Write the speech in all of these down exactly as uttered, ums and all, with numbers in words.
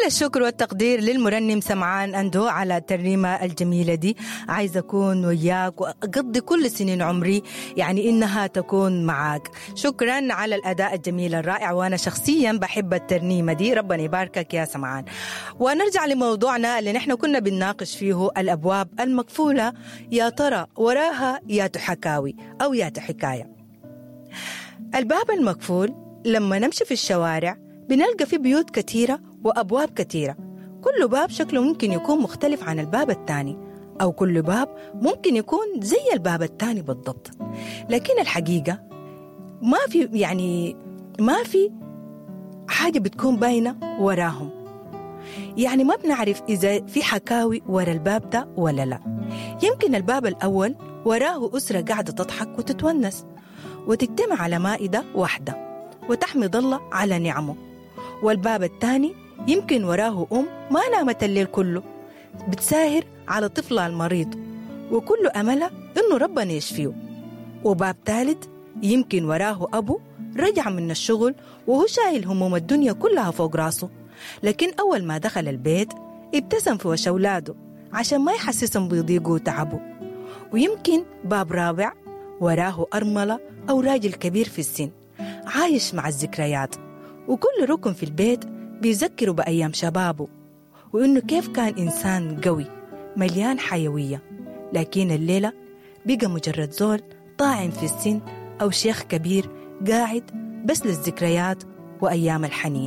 كل الشكر والتقدير للمرنم سمعان أندو على الترنيمة الجميلة دي. عايزة أكون وياك وأقضي كل سنين عمري يعني إنها تكون معاك. شكرا على الأداء الجميل الرائع، وأنا شخصيا بحب الترنيمة دي. ربنا يباركك يا سمعان. ونرجع لموضوعنا اللي نحن كنا بنناقش فيه، الأبواب المقفولة يا ترى وراها يا حكاوي أو يا حكاية. الباب المقفول لما نمشي في الشوارع بنلقى في بيوت كثيرة وأبواب كثيرة، كل باب شكله ممكن يكون مختلف عن الباب الثاني، أو كل باب ممكن يكون زي الباب الثاني بالضبط. لكن الحقيقة ما في يعني ما في حاجة بتكون باينة وراهم، يعني ما بنعرف إذا في حكاوي ورا الباب ده ولا لا. يمكن الباب الأول وراه أسرة قاعدة تضحك وتتونس وتجتمع على مائدة واحدة وتحمد الله على نعمه، والباب الثاني يمكن وراه أم ما نامت الليل كله بتساهر على طفلها المريض وكل أملها إنه ربنا يشفيه، وباب ثالث يمكن وراه أبو رجع من الشغل وهو شايل هموم الدنيا كلها فوق راسه، لكن أول ما دخل البيت ابتسم في وش أولاده عشان ما يحسسهم بيضيقوا وتعبوا. ويمكن باب رابع وراه أرملة أو راجل كبير في السن عايش مع الذكريات، وكل ركن في البيت بيذكروا بأيام شبابه وإنه كيف كان إنسان قوي مليان حيوية، لكن الليلة بقى مجرد زول طاعن في السن أو شيخ كبير قاعد بس للذكريات وأيام الحنين.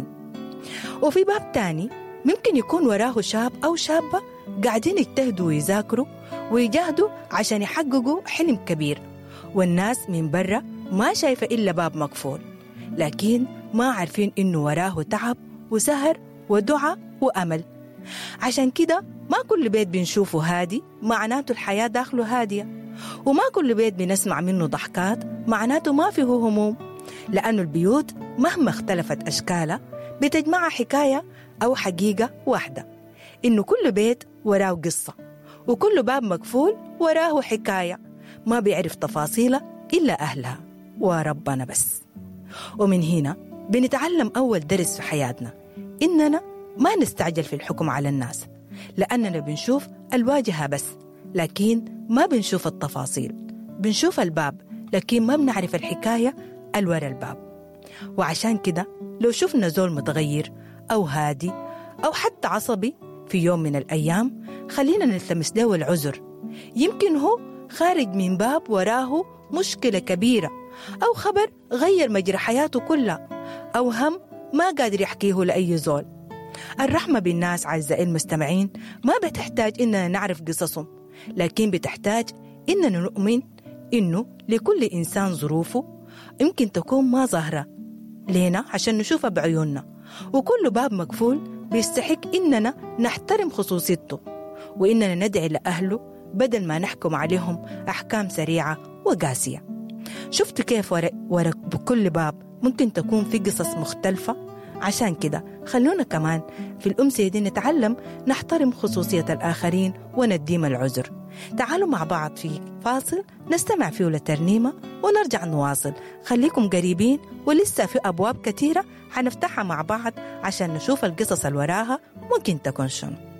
وفي باب تاني ممكن يكون وراه شاب أو شابة قاعدين يجتهدوا ويذاكروا ويجاهدوا عشان يحققوا حلم كبير، والناس من برا ما شايفة إلا باب مقفول، لكن ما عارفين إنه وراه تعب وسهر ودعاء وأمل. عشان كده ما كل بيت بنشوفه هادي معناته الحياة داخله هادية، وما كل بيت بنسمع منه ضحكات معناته ما فيه هموم، لأنه البيوت مهما اختلفت أشكالها بتجمع حكاية أو حقيقة واحدة، إنه كل بيت وراه قصة، وكل باب مقفول وراه حكاية ما بيعرف تفاصيلها إلا أهلها وربنا بس. ومن هنا بنتعلم أول درس في حياتنا، إننا ما نستعجل في الحكم على الناس، لأننا بنشوف الواجهة بس لكن ما بنشوف التفاصيل، بنشوف الباب لكن ما بنعرف الحكاية الورا الباب. وعشان كده لو شفنا زول متغير أو هادي أو حتى عصبي في يوم من الأيام خلينا نلتمس له العذر، يمكن هو خارج من باب وراه مشكلة كبيرة أو خبر غير مجرى حياته كلها أو هم ما قادر يحكيه لأي زول. الرحمة بالناس أعزائي المستمعين ما بتحتاج إننا نعرف قصصهم، لكن بتحتاج إننا نؤمن إنه لكل إنسان ظروفه يمكن تكون ما ظاهرة لنا عشان نشوفها بعيوننا، وكل باب مقفول بيستحق إننا نحترم خصوصيته وإننا ندعي لأهله بدل ما نحكم عليهم أحكام سريعة وقاسية. شفت كيف ورا بكل باب ممكن تكون في قصص مختلفة؟ عشان كده خلونا كمان في الأمسية دي نتعلم نحترم خصوصية الآخرين ونديم العذر. تعالوا مع بعض في فاصل نستمع فيه لترنيمة ونرجع نواصل. خليكم قريبين ولسه في أبواب كثيرة حنفتحها مع بعض عشان نشوف القصص الوراها ممكن تكون شنو.